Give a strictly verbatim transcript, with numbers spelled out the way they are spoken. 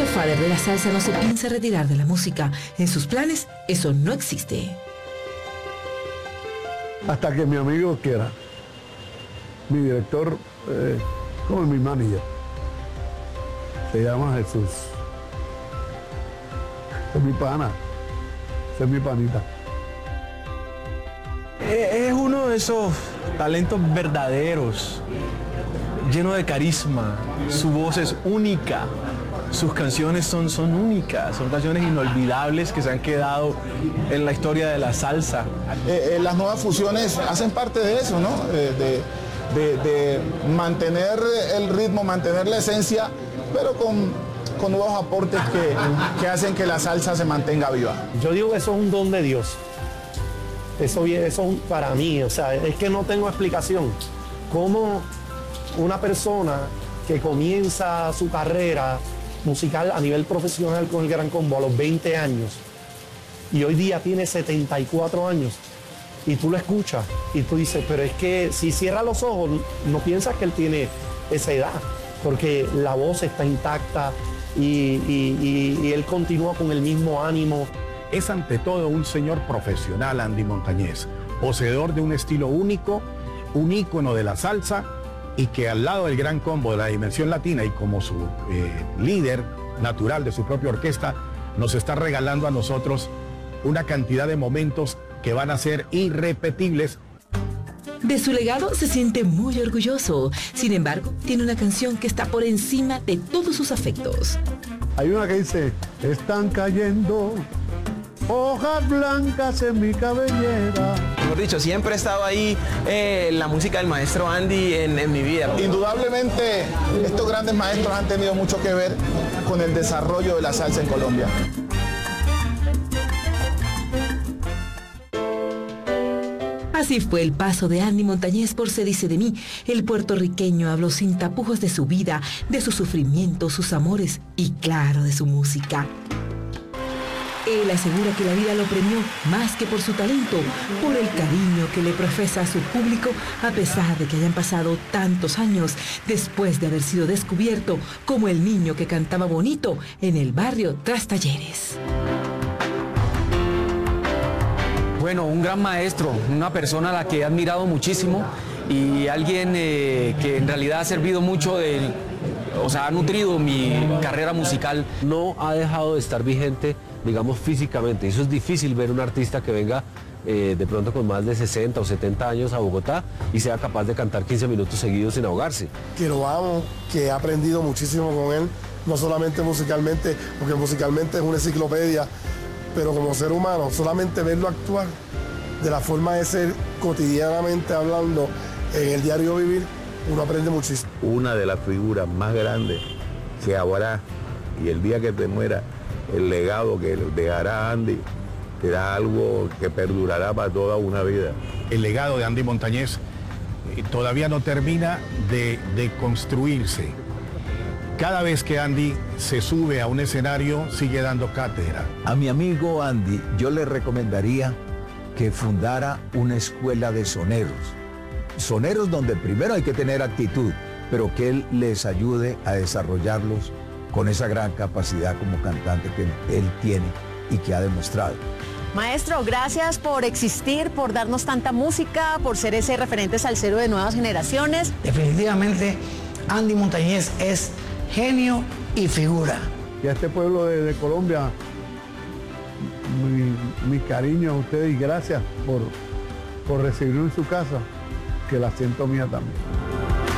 Godfather de la salsa no se piensa retirar de la música. En sus planes, eso no existe. Hasta que mi amigo quiera. Mi director, eh, como mi manager, se llama Jesús. Es mi pana, es mi panita. Es uno de esos talentos verdaderos, lleno de carisma. Su voz es única, sus canciones son, son únicas, son canciones inolvidables que se han quedado en la historia de la salsa. Eh, eh, las nuevas fusiones hacen parte de eso, ¿no? Eh, de, de, de mantener el ritmo, mantener la esencia, pero con, con nuevos aportes que, que hacen que la salsa se mantenga viva. Yo digo que eso es un don de Dios. Eso, eso para mí, o sea, es que no tengo explicación. Cómo una persona que comienza su carrera musical a nivel profesional con el Gran Combo a los veinte años y hoy día tiene setenta y cuatro años y tú lo escuchas y tú dices, pero es que si cierra los ojos no piensas que él tiene esa edad, porque la voz está intacta y, y, y, y él continúa con el mismo ánimo. Es ante todo un señor profesional, Andy Montañez, poseedor de un estilo único, un ícono de la salsa, y que al lado del Gran Combo de la Dimensión Latina y como su eh, líder natural de su propia orquesta, nos está regalando a nosotros una cantidad de momentos que van a ser irrepetibles. De su legado se siente muy orgulloso. Sin embargo, tiene una canción que está por encima de todos sus afectos. Hay una que dice, están cayendo hojas blancas en mi cabellera. Mejor dicho, siempre ha estado ahí eh, la música del maestro Andy en, en mi vida. Indudablemente, estos grandes maestros han tenido mucho que ver con el desarrollo de la salsa en Colombia. Así fue el paso de Andy Montañez por Se dice de mí. El puertorriqueño habló sin tapujos de su vida, de sus sufrimientos, sus amores y, claro, de su música. Él asegura que la vida lo premió más que por su talento, por el cariño que le profesa a su público, a pesar de que hayan pasado tantos años después de haber sido descubierto como el niño que cantaba bonito en el barrio Tras Talleres. Bueno, un gran maestro, una persona a la que he admirado muchísimo y alguien eh, que en realidad ha servido mucho de, o sea, ha nutrido mi carrera musical. No ha dejado de estar vigente, digamos, físicamente. Eso es difícil ver un artista que venga eh, de pronto con más de sesenta o setenta años a Bogotá y sea capaz de cantar quince minutos seguidos sin ahogarse. Que lo amo, que he aprendido muchísimo con él, no solamente musicalmente, porque musicalmente es una enciclopedia, pero como ser humano, solamente verlo actuar de la forma de ser cotidianamente hablando en el diario vivir, uno aprende muchísimo. Una de las figuras más grandes que habrá, y el día que te muera, el legado que dejará Andy será algo que perdurará para toda una vida. El legado de Andy Montañez eh, todavía no termina de, de construirse. Cada vez que Andy se sube a un escenario, sigue dando cátedra. A mi amigo Andy, yo le recomendaría que fundara una escuela de soneros. Soneros donde primero hay que tener actitud, pero que él les ayude a desarrollarlos con esa gran capacidad como cantante que él tiene y que ha demostrado. Maestro, gracias por existir, por darnos tanta música, por ser ese referente salsero de nuevas generaciones. Definitivamente, Andy Montañez es genio y figura. Y a este pueblo de, de Colombia, mi, mi cariño a ustedes y gracias por, por recibirlo en su casa, que la siento mía también.